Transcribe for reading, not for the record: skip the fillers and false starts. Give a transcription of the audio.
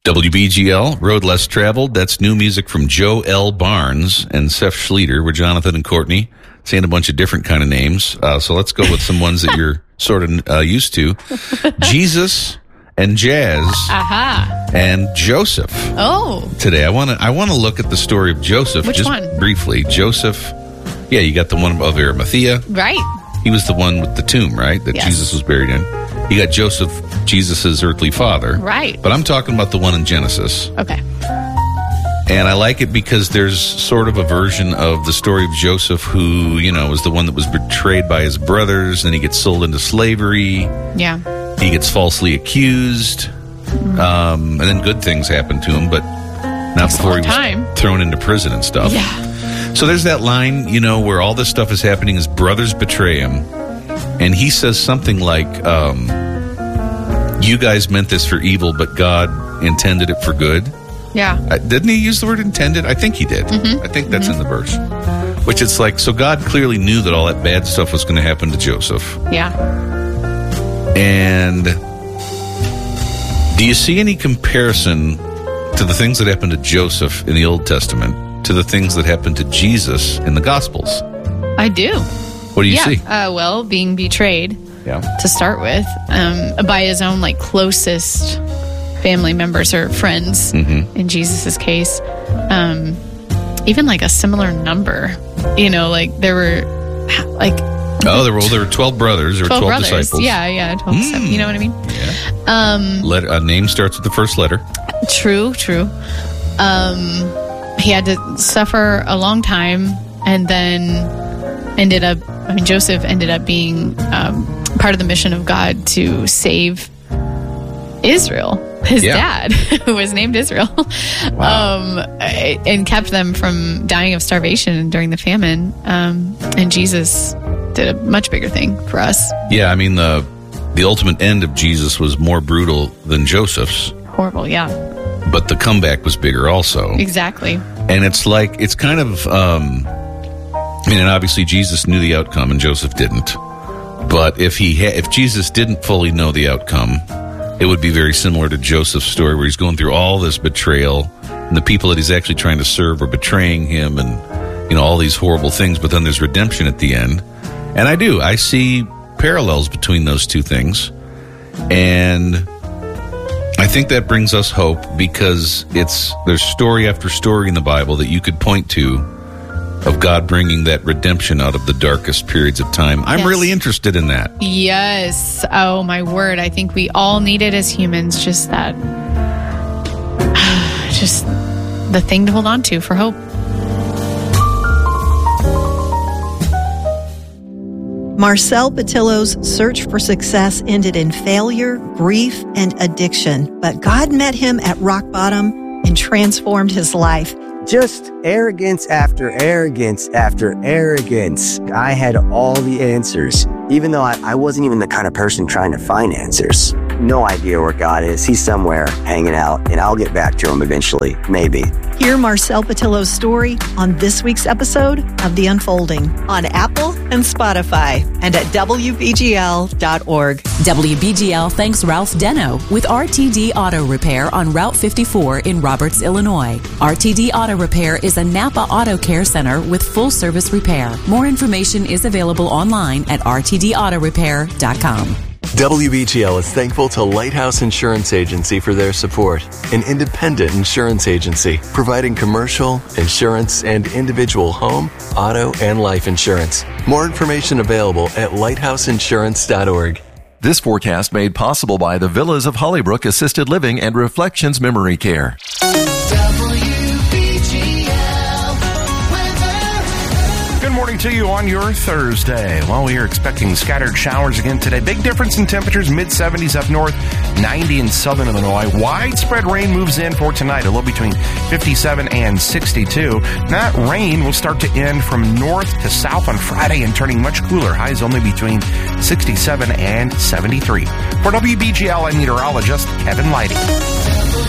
WBGL, Road Less Traveled. That's new music from Joe L. Barnes and Seth Schleter. We're Jonathan and Courtney, saying a bunch of different kind of names. So let's go with some ones that you're sort of used to. Jesus and Jazz. Aha. And Joseph. Oh. Today, I want to look at the story of Joseph. Which just one? Briefly. Joseph. Yeah, you got the one of Arimathea. Right. He was the one with the tomb, right? That yes. Jesus was buried in. You got Joseph, Jesus' earthly father. Right. But I'm talking about the one in Genesis. Okay. And I like it because there's sort of a version of the story of Joseph who, was the one that was betrayed by his brothers, and he gets sold into slavery. Yeah. He gets falsely accused. And then good things happen to him, but not before he was thrown into prison and stuff. Yeah. So there's that line, where all this stuff is happening. His brothers betray him. And he says something like, you guys meant this for evil, but God intended it for good. Yeah. Didn't he use the word intended? I think he did. Mm-hmm. I think that's in the verse. Which it's like, so God clearly knew that all that bad stuff was going to happen to Joseph. Yeah. And do you see any comparison to the things that happened to Joseph in the Old Testament to the things that happened to Jesus in the Gospels? I do. What do you see? Well, being betrayed to start with by his own closest family members or friends in Jesus's case. Even a similar number, there were there were 12 brothers or 12 brothers. disciples. Yeah, 12 7, you know what I mean? Yeah. A name starts with the first letter. True. He had to suffer a long time and then Joseph ended up being part of the mission of God to save Israel. His dad, who was named Israel, and kept them from dying of starvation during the famine. And Jesus did a much bigger thing for us. Yeah, the ultimate end of Jesus was more brutal than Joseph's. Horrible, yeah. But the comeback was bigger also. Exactly. And it's kind of... and obviously Jesus knew the outcome and Joseph didn't. But if Jesus didn't fully know the outcome, it would be very similar to Joseph's story where he's going through all this betrayal and the people that he's actually trying to serve are betraying him and, all these horrible things. But then there's redemption at the end. And I see parallels between those two things. And I think that brings us hope because there's story after story in the Bible that you could point to of God bringing that redemption out of the darkest periods of time. I'm really interested in that. Yes. Oh, my word. I think we all need it as humans. Just that, just the thing to hold on to for hope. Marcel Patillo's search for success ended in failure, grief, and addiction. But God met him at rock bottom and transformed his life. Just arrogance after arrogance after arrogance. I had all the answers, even though I wasn't even the kind of person trying to find answers. No idea where God is. He's somewhere hanging out, and I'll get back to him eventually, maybe. Hear Marcel Patillo's story on this week's episode of The Unfolding on Apple and Spotify and at WBGL.org. WBGL thanks Ralph Deno with RTD Auto Repair on Route 54 in Roberts, Illinois. RTD Auto Repair is a Napa Auto Care Center with full-service repair. More information is available online at rtdautorepair.com. WBGL is thankful to Lighthouse Insurance Agency for their support, an independent insurance agency providing commercial, insurance, and individual home, auto, and life insurance. More information available at lighthouseinsurance.org. This forecast made possible by the Villas of Hollybrook Assisted Living and Reflections Memory Care. Good morning to you on your Thursday. Well, we are expecting scattered showers again today. Big difference in temperatures, mid-70s up north, 90 in southern Illinois. Widespread rain moves in for tonight, a low between 57 and 62. That rain will start to end from north to south on Friday and turning much cooler. Highs only between 67 and 73. For WBGL, I'm meteorologist Kevin Leidy.